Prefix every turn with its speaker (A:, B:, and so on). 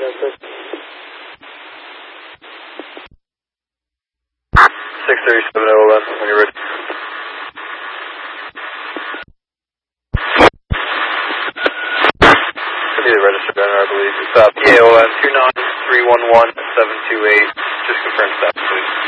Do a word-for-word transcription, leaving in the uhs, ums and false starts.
A: six thirty-seven O L M, when you're ready. Could be the registered owner, I believe. It's uh, P A O N two nine three one one seven two eight. Just confirm stop, please.